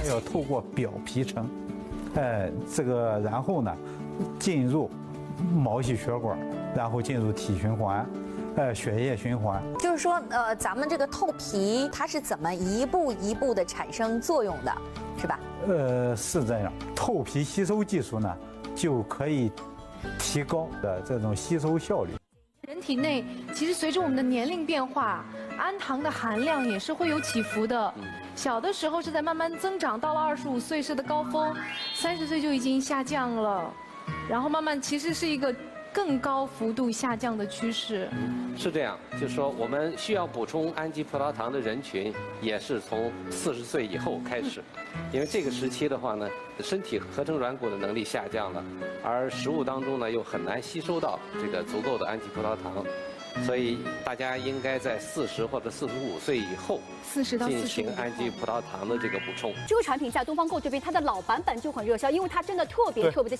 要透过表皮层，然后呢，进入毛细血管，然后进入体循环，血液循环。 就是说，咱们这个透皮它是怎么一步一步的产生作用的，是吧？ 是这样，透皮吸收技术呢，就可以提高的这种吸收效率。 人体内其实随着我们的年龄变化，氨糖的含量也是会有起伏的。小的时候是在慢慢增长，到了25岁是的高峰，30岁就已经下降了，然后慢慢其实是一个更高幅度下降的趋势。 是这样，就是说我们需要补充氨基葡萄糖的人群，也是从40岁以后开始，因为这个时期的话呢，身体合成软骨的能力下降了，而食物当中呢又很难吸收到这个足够的氨基葡萄糖。所以大家应该在40或者45岁以后 40到45 进行氨基葡萄糖的这个补充。 这个产品在东方购这边，它的老版本就很热销，因为它真的特别的